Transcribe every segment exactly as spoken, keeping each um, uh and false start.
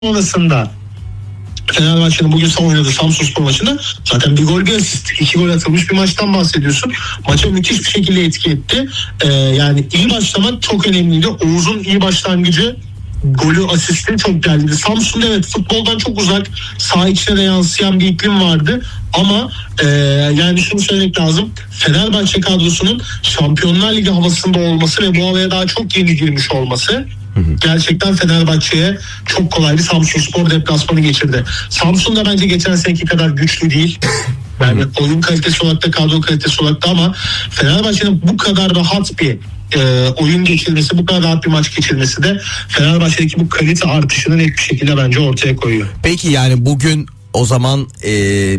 sonrasında Fenerbahçe'nin bugün son oynadığı Samsunspor maçında zaten bir gol bir asist, iki gol atılmış bir maçtan bahsediyorsun. Maça müthiş bir şekilde etki etti. Ee, yani iyi başlamak çok önemliydi. Oğuz'un iyi başlangıcı, golü, asisti çok geldi. Samsun'da evet futboldan çok uzak, saha içine de yansıyan bir iklim vardı. Ama e, yani şunu söylemek lazım. Fenerbahçe kadrosunun Şampiyonlar Ligi havasında olması ve bu havaya daha çok yeni girmiş olması gerçekten Fenerbahçe'ye çok kolay bir Samsunspor deplasmanı geçirdi. Samsun da bence geçen seneki kadar güçlü değil. Yani oyun kalitesi olarak da kadro kalitesi olarak da, ama Fenerbahçe'nin bu kadar rahat bir e, oyun geçirmesi, bu kadar rahat bir maç geçirmesi de Fenerbahçe'deki bu kalite artışını net bir şekilde bence ortaya koyuyor. Peki yani bugün o zaman e,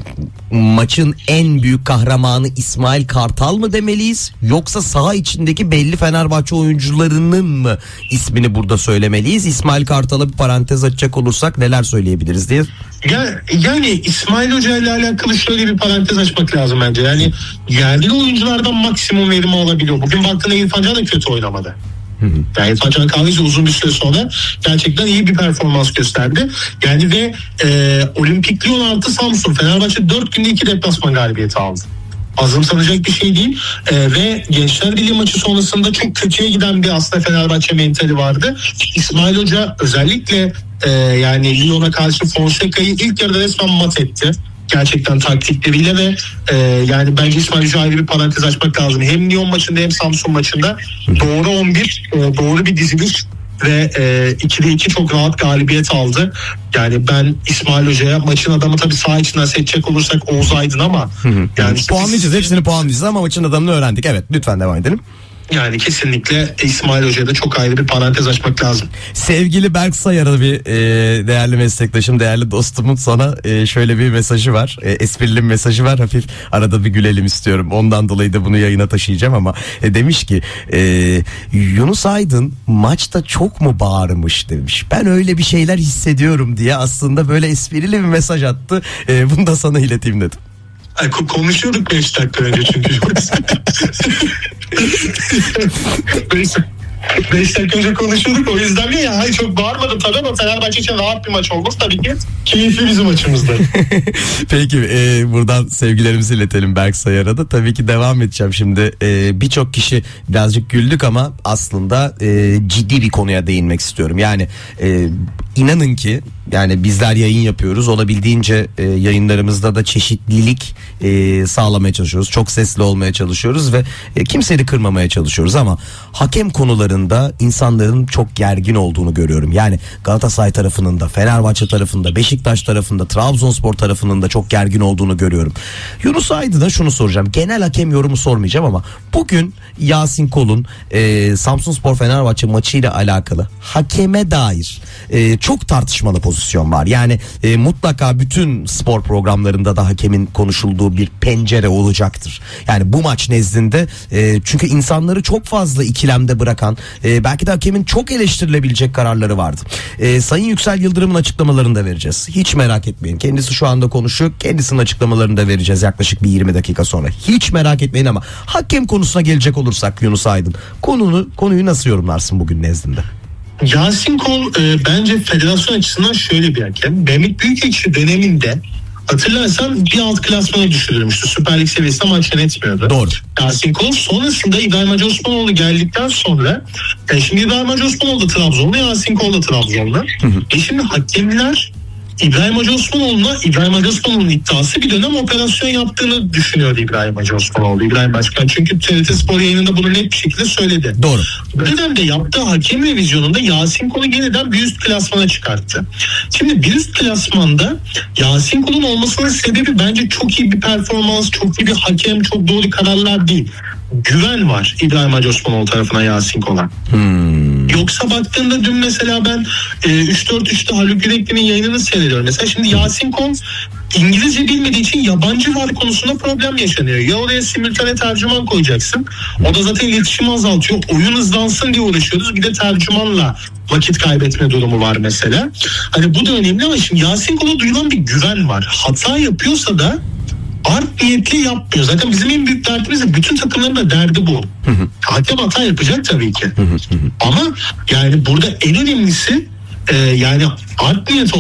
maçın en büyük kahramanı İsmail Kartal mı demeliyiz, yoksa saha içindeki belli Fenerbahçe oyuncularının mı ismini burada söylemeliyiz? İsmail Kartal'a bir parantez açacak olursak neler söyleyebiliriz diye. Ya, yani İsmail Hoca ile alakalı şöyle bir parantez açmak lazım bence. Yani yerli oyunculardan maksimum verimi alabiliyor. Bugün baktığında İrfan Can da kötü oynamadı. Yani İrfan Can Kahveci uzun bir süre sonra gerçekten iyi bir performans gösterdi. Yani ve e, Olimpik Lyon artı Samsun, Fenerbahçe dört günde iki deplasman galibiyeti aldı. Azımsanacak bir şey değil. E, ve Gençler Birliği maçı sonrasında çok kötüye giden bir aslında Fenerbahçe mentali vardı. İsmail Hoca özellikle e, yani Lyon'a karşı Fonseca'yı ilk yarıda resmen mat etti. Gerçekten taktikleriyle ve e, yani bence İsmail Hoca'ya ayrı bir parantez açmak lazım. Hem Lyon maçında hem Samsun maçında doğru on bir, e, doğru bir diziliş ve e, ikide iki çok rahat galibiyet aldı. Yani ben İsmail Hoca'ya, maçın adamı tabii saha içinden seçecek olursak Oğuz Aydın, ama yani puanlayacağız, hepsini puanlayacağız ama maçın adamını öğrendik. Evet, lütfen devam edelim. Yani kesinlikle İsmail Hoca'ya da çok ayrı bir parantez açmak lazım. Sevgili Berk Sayar'a bir e, değerli meslektaşım, değerli dostumun sana e, şöyle bir mesajı var. E, esprili bir mesajı var. Hafif arada bir gülelim istiyorum. Ondan dolayı da bunu yayına taşıyacağım ama e, demiş ki e, Yunus Aydın maçta çok mu bağırmış demiş. Ben öyle bir şeyler hissediyorum diye aslında böyle esprili bir mesaj attı. E, bunu da sana ileteyim dedim. Ay, konuşuyorduk beş dakika önce çünkü. beş dakika önce konuşuyorduk, o yüzden mi ya? Hayır, çok bağırmadım tabii ama Fenerbahçe için rahat bir maç olması tabii ki keyifli bizim maçımızda. Peki e, buradan sevgilerimizi iletelim Berk Sayar'a da. Tabii ki devam edeceğim şimdi. E, birçok kişi birazcık güldük ama aslında e, ciddi bir konuya değinmek istiyorum. Yani e, inanın ki yani bizler yayın yapıyoruz. Olabildiğince e, yayınlarımızda da çeşitlilik e, sağlamaya çalışıyoruz. Çok sesli olmaya çalışıyoruz ve e, kimseyi de kırmamaya çalışıyoruz ama hakem konularında insanların çok gergin olduğunu görüyorum. Yani Galatasaray tarafının da, Fenerbahçe tarafında, Beşiktaş tarafında, Trabzonspor tarafının da çok gergin olduğunu görüyorum. Yunus Aydın'a şunu soracağım. Genel hakem yorumu sormayacağım ama bugün Yasin Kol'un e, Samsunspor Fenerbahçe maçıyla alakalı hakeme dair e, çok tartışmalı pozisyon var. Yani e, mutlaka bütün spor programlarında da hakemin konuşulduğu bir pencere olacaktır. Yani bu maç nezdinde e, çünkü insanları çok fazla ikilemde bırakan, e, belki de hakemin çok eleştirilebilecek kararları vardı. E, Sayın Yüksel Yıldırım'ın açıklamalarını da vereceğiz. Hiç merak etmeyin. Kendisi şu anda konuşuyor. Kendisinin açıklamalarını da vereceğiz yaklaşık bir yirmi dakika sonra. Hiç merak etmeyin ama hakem konusuna gelecek olursak Yunus Aydın, konunu konuyu nasıl yorumlarsın bugün nezdinde? Yasin Kol e, bence federasyon açısından şöyle bir hakem. Mehmet Büyükekşi döneminde hatırlarsan bir alt klasmana düşürülmüştü. Süper Lig seviyesinde maç yönetmiyordu. Doğru. Yasin Kol sonrasında İbrahim Hacı Osmanoğlu geldikten sonra e, şimdi İbrahim Hacı Osmanoğlu da Trabzonlu, Yasin Kol da Trabzonlu. E şimdi hakemler İbrahim Hacı Osmanoğlu'na, İbrahim Hacı Osmanoğlu'nun iddiası bir dönem operasyon yaptığını düşünüyordu İbrahim Hacı Osmanoğlu, İbrahim Başkan. Çünkü T R T Spor yayınında bunu net bir şekilde söyledi. Doğru. Bu dönemde yaptığı hakem revizyonunda Yasin Kol'u yeniden bir üst klasmana çıkarttı. Şimdi bir üst klasmanda Yasin Kol'un olmasının sebebi bence çok iyi bir performans, çok iyi bir hakem, çok doğru kararlar değil. Güven var İbrahim Hacı Osmanoğlu tarafına Yasin Kol'a. Hmm. Yoksa baktığında dün mesela ben e, üç dört üçte Haluk Yürekli'nin yayınını seyrediyorum. Mesela şimdi Yasin Kol İngilizce bilmediği için yabancı var konusunda problem yaşanıyor. Ya oraya simultane tercüman koyacaksın. O da zaten iletişimi azaltıyor. Oyun hızlansın diye uğraşıyoruz. Bir de tercümanla vakit kaybetme durumu var mesela. Hani bu da önemli ama şimdi Yasin Kol'a duyulan bir güven var. Hata yapıyorsa da art niyetli yapmıyor. Zaten bizim en büyük derdimiz de bütün takımların da derdi bu. Hakem hata yapacak tabii ki. Ama yani burada en önemlisi e, yani art niyet